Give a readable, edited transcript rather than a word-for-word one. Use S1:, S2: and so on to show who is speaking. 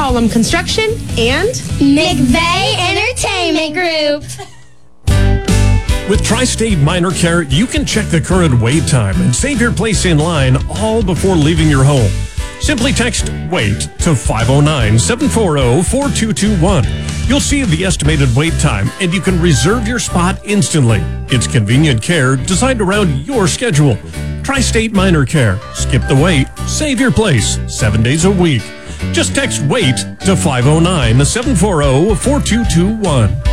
S1: Column Construction, and
S2: McVeigh Entertainment Group.
S3: With Tri-State Minor Care, you can check the current wait time and save your place in line all before leaving your home. Simply text WAIT to 509-740-4221. You'll see the estimated wait time, and you can reserve your spot instantly. It's convenient care designed around your schedule. Tri-State Minor Care. Skip the wait. Save your place 7 days a week. Just text WAIT to 509-740-4221.